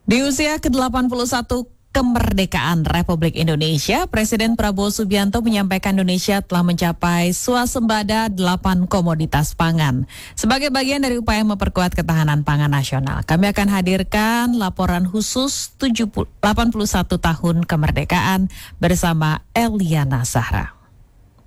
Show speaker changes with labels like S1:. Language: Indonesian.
S1: Di usia ke-81 kemerdekaan Republik Indonesia, Presiden Prabowo Subianto menyampaikan Indonesia telah mencapai swasembada 8 komoditas pangan. Sebagai bagian dari upaya memperkuat ketahanan pangan nasional, kami akan hadirkan laporan khusus 81 tahun kemerdekaan bersama Eliana Zahra.